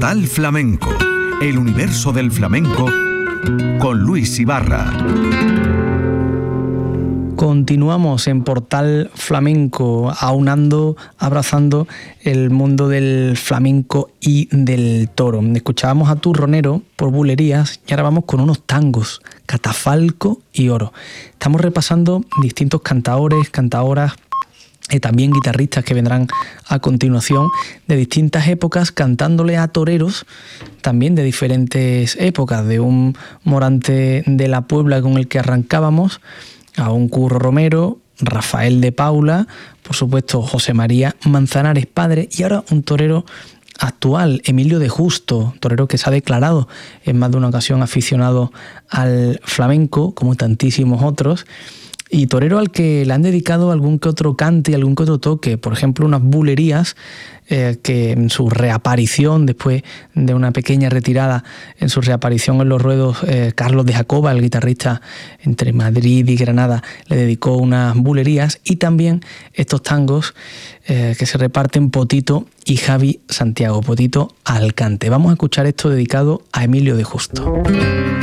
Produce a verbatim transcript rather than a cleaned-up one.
Portal Flamenco, el universo del flamenco con Luis Ibarra. Continuamos en Portal Flamenco, aunando, abrazando el mundo del flamenco y del toro. Escuchábamos a Turronero por Bulerías y ahora vamos con unos tangos, Catafalco y Oro. Estamos repasando distintos cantaores, cantaoras, y también guitarristas que vendrán a continuación de distintas épocas, cantándole a toreros también de diferentes épocas, de un Morante de la Puebla con el que arrancábamos, a un Curro Romero, Rafael de Paula, por supuesto José María Manzanares padre, y ahora un torero actual, Emilio de Justo, torero que se ha declarado en más de una ocasión aficionado al flamenco, como tantísimos otros, y torero al que le han dedicado algún que otro cante y algún que otro toque, por ejemplo unas bulerías eh, que en su reaparición, después de una pequeña retirada, en su reaparición en los ruedos, eh, Carlos de Jacoba, el guitarrista entre Madrid y Granada, le dedicó unas bulerías, y también estos tangos eh, que se reparten Potito y Javi Santiago, Potito al cante. Vamos a escuchar esto dedicado a Emilio de Justo.